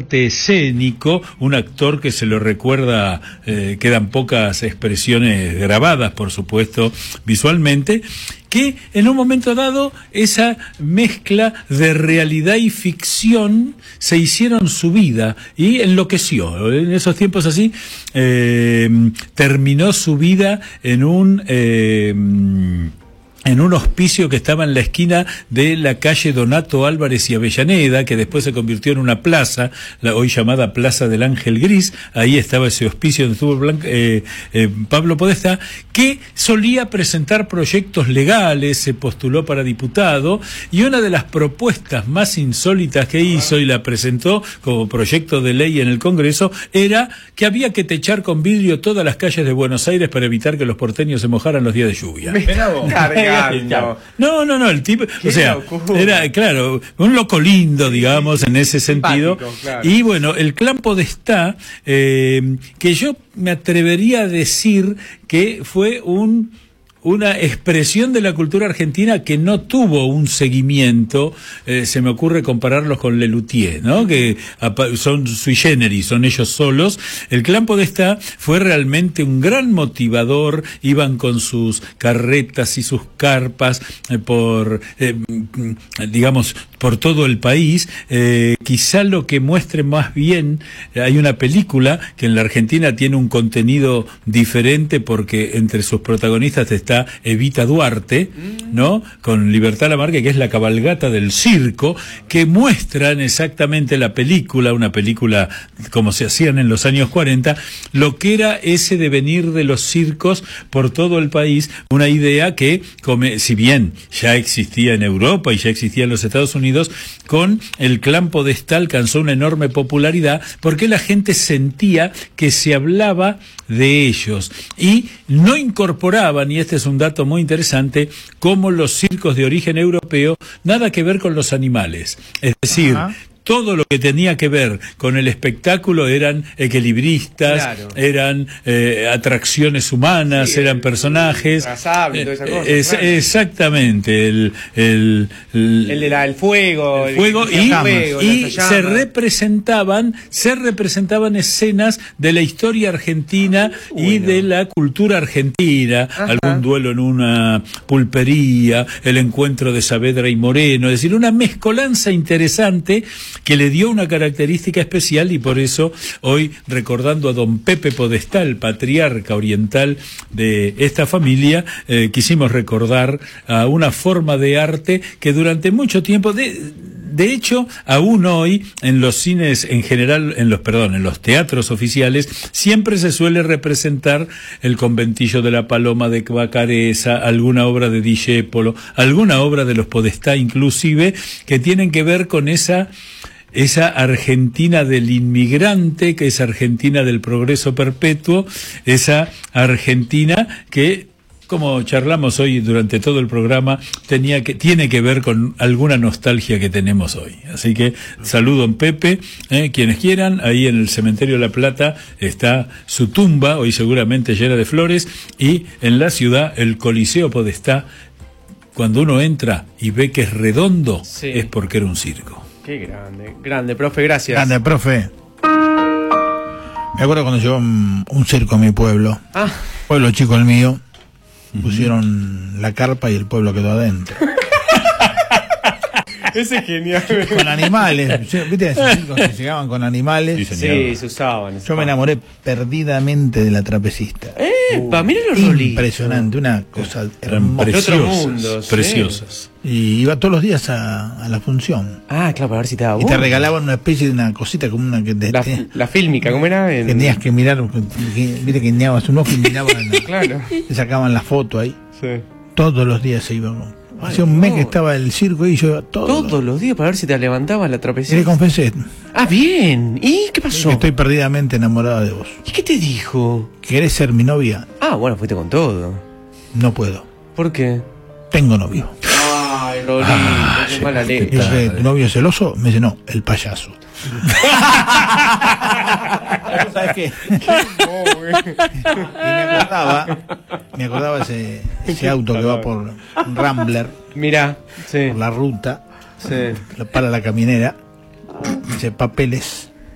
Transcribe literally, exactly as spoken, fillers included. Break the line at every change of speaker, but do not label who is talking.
arte escénico, un actor que se lo recuerda, eh, quedan pocas expresiones grabadas, por supuesto, visualmente, que en un momento dado esa mezcla de realidad y ficción se hicieron su vida y enloqueció. En esos tiempos así eh, terminó su vida en un... Eh, en un hospicio que estaba en la esquina de la calle Donato Álvarez y Avellaneda, que después se convirtió en una plaza, la hoy llamada Plaza del Ángel Gris. Ahí estaba ese hospicio donde estuvo Blanca, eh, eh, Pablo Podestá, que solía presentar proyectos legales, se postuló para diputado, y una de las propuestas más insólitas que hizo y la presentó como proyecto de ley en el Congreso era que había que techar con vidrio todas las calles de Buenos Aires para evitar que los porteños se mojaran los días de lluvia. No, no, no, el tipo, o sea, locura. Era, claro, un loco lindo, digamos, en ese sentido. Claro. Y bueno, el Clan Podestá, eh, que yo me atrevería a decir que fue un... una expresión de la cultura argentina que no tuvo un seguimiento, eh, se me ocurre compararlos con Lelutier, ¿no? Que son sui generis, son ellos solos. El Clan Podestá fue realmente un gran motivador, iban con sus carretas y sus carpas eh, por, eh, digamos, por todo el país. Eh, quizá lo que muestre más bien, hay una película que en la Argentina tiene un contenido diferente porque entre sus protagonistas está Evita Duarte, ¿no? Con Libertad Lamarque, que es la cabalgata del circo, que muestran exactamente la película, una película como se hacían en los años cuarenta, lo que era ese devenir de los circos por todo el país, una idea que, si bien ya existía en Europa y ya existía en los Estados Unidos, con el Clan Podestá alcanzó una enorme popularidad porque la gente sentía que se hablaba de ellos y no incorporaban, y este es un dato muy interesante, como los circos de origen europeo, nada que ver con los animales. Es decir, ajá, todo lo que tenía que ver con el espectáculo eran equilibristas, claro, eran eh, atracciones humanas, sí, eran personajes. El, el, toda esa cosa, es, claro. Exactamente. El, el, el,
el, de la, el fuego.
El fuego
el,
y,
fuego,
y se representaban, se representaban escenas de la historia argentina bueno. y de la cultura argentina. Ajá. Algún duelo en una pulpería, el encuentro de Saavedra y Moreno. Es decir, una mezcolanza interesante que le dio una característica especial, y por eso hoy, recordando a don Pepe Podestá, el patriarca oriental de esta familia, eh, quisimos recordar a una forma de arte que durante mucho tiempo, de, de hecho, aún hoy en los cines en general, en los perdón, en los teatros oficiales, siempre se suele representar el Conventillo de la Paloma de Vacareza, alguna obra de Discépolo, alguna obra de los Podestá inclusive, que tienen que ver con esa esa Argentina del inmigrante, que es Argentina del progreso perpetuo, esa Argentina que, como charlamos hoy durante todo el programa, tenía que, tiene que ver con alguna nostalgia que tenemos hoy. Así que saludo a Pepe, eh, quienes quieran, ahí en el Cementerio de La Plata está su tumba, hoy seguramente llena de flores, y en la ciudad el Coliseo Podestá, cuando uno entra y ve que es redondo, sí, es porque era un circo.
Qué grande, grande, profe, gracias.
Grande, profe. Me acuerdo cuando llegó un, un circo a mi pueblo, ah. pueblo chico el mío, uh-huh, pusieron la carpa y el pueblo quedó adentro.
Ese es genial.
Con animales, ¿viste? Esos circos que llegaban con animales.
Sí, sí, se usaban.
Yo me enamoré perdidamente de la trapecista.
¡Epa! Mira los rolitos.
Impresionante, una cosa hermosa.
Preciosas, preciosas.
Y iba todos los días a, a la función.
Ah, claro, para ver si te daba.
Y te regalaban una especie de una cosita como una que te,
la, te, la fílmica, ¿cómo era?
En... Tenías que mirar, que, viste que guiñabas un ojo y miraban.
Claro.
Te sacaban la foto ahí.
Sí.
Todos los días se iban. Hacía un mes que estaba el circo y yo iba todos,
todos los... los días para ver si te levantabas la trapecista.
Y le confesé.
Ah, bien. ¿Y qué pasó?
Que estoy perdidamente enamorada de vos.
¿Y qué te dijo?
¿Querés ser mi novia?
Ah, bueno, fuiste con todo.
No puedo.
¿Por qué?
Tengo novio.
Ay, Rolito, ah, qué mala leche.
Dije, ¿tu novio es celoso? Me dice, no, el payaso. ¿Sabes qué? Y me acordaba, me acordaba ese, ese auto que va por Rambler.
Mirá, sí.
Por la ruta,
sí,
para la caminera, dice papeles.